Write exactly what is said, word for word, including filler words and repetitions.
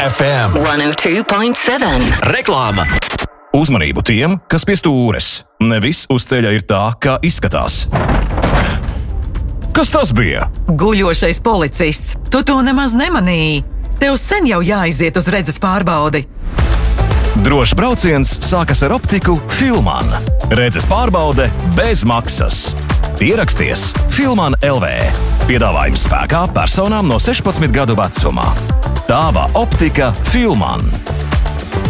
F M one oh two point seven. Reklāma. Uzmanību tiem, kas pie stūres. Ne viss uz ceļa ir tā, kā izskatās. Kas tas bija? Guļošais policists. Tu to nemaz nemanīji. Tev sen jau jāiziet uz redzes pārbaudi. Drošs brauciens sākas ar optiku Filman. Redzes pārbaude bez maksas. Ieraksties Filman L V. Piedāvājums spēkā personām no sešpadsmit gadu vecumā. Tava optika Filman.